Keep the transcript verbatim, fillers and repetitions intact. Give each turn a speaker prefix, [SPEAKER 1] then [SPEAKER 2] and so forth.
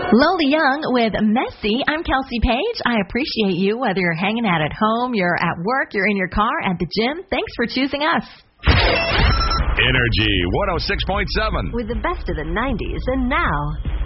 [SPEAKER 1] Lola Young with Messy. I'm Kelsey Page. I appreciate you, whether you're hanging out at home, you're at work, you're in your car, at the gym. Thanks for choosing us.
[SPEAKER 2] Energy one oh six point seven.
[SPEAKER 3] With the best of the nineties and now.